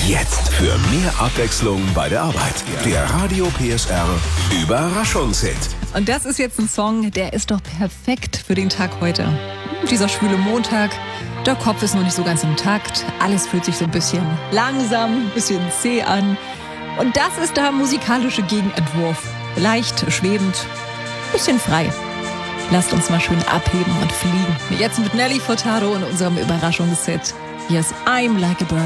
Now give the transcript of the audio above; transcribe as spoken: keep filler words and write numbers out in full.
Jetzt für mehr Abwechslung bei der Arbeit. Der Radio P S R Überraschungshit. Und das ist jetzt ein Song, der ist doch perfekt für den Tag heute. Dieser schwüle Montag, der Kopf ist noch nicht so ganz im Takt. Alles fühlt sich so ein bisschen langsam, ein bisschen zäh an. Und das ist der musikalische Gegenentwurf. Leicht, schwebend, ein bisschen frei. Lasst uns mal schön abheben und fliegen. Jetzt mit Nelly Furtado und unserem Überraschungshit. Hier ist I'm Like a Bird.